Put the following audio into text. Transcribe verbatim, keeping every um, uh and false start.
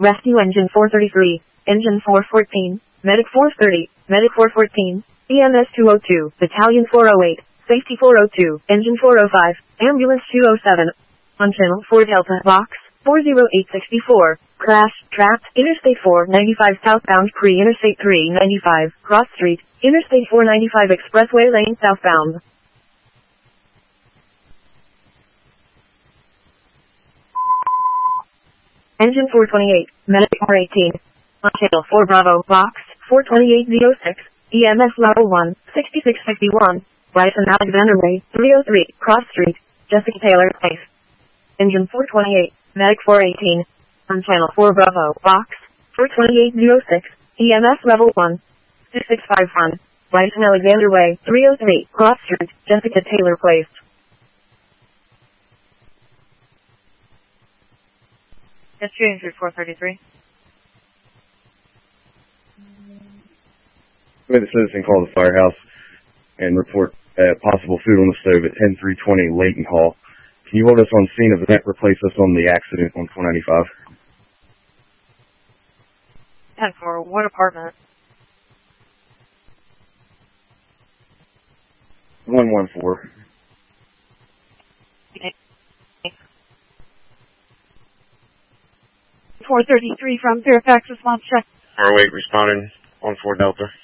Rescue Engine four thirty-three, Engine four fourteen, Medic four thirty, Medic four fourteen, E M S two oh two, Battalion four oh eight, Safety four oh two, Engine four oh five, Ambulance two oh seven. On Channel four Delta, Box four oh eight six four, crash, trapped, Interstate four ninety-five southbound pre-Interstate three ninety-five, cross street, Interstate four ninety-five expressway lane southbound. Engine four twenty-eight, Medic four eighteen. On Channel four Bravo, Box four twenty-eight oh six, E M S Level one, sixty-six fifty-one, Bryson Alexander Way, three oh three, Cross Street, Jessica Taylor Place. Engine four twenty-eight, Medic four eighteen. On Channel four Bravo, Box four twenty-eight oh six, E M S Level one, sixty-six fifty-one, Bryson Alexander Way, three oh three, Cross Street, Jessica Taylor Place. Yes, Shooting Street four thirty-three. We had a citizen call the firehouse and report uh, possible food on the stove at ten three twenty Layton Hall. Can you hold us on scene of event, replace us on the accident on four ninety-five? ten four, what apartment? one one four. four thirty-three from Fairfax, response check. four oh eight responding on four Delta.